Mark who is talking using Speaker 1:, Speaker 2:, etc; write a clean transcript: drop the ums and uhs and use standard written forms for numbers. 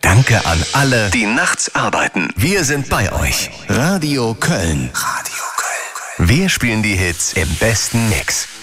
Speaker 1: Danke an alle, die nachts arbeiten. Wir sind bei euch. Radio Köln. Wir spielen die Hits im besten Mix.